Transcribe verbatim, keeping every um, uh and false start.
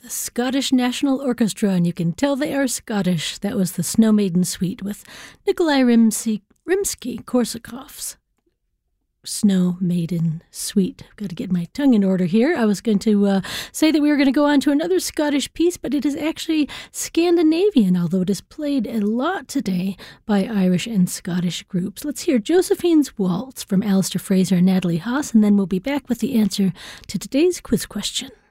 the Scottish National Orchestra, and you can tell they are Scottish. That was the Snow Maiden Suite with Nikolai Rimsky, Rimsky-Korsakov's Snow Maiden Suite. I've got to get my tongue in order here. I was going to uh, say that we were going to go on to another Scottish piece, but it is actually Scandinavian, although it is played a lot today by Irish and Scottish groups. Let's hear Josephine's Waltz from Alistair Fraser and Natalie Haas, and then we'll be back with the answer to today's quiz question.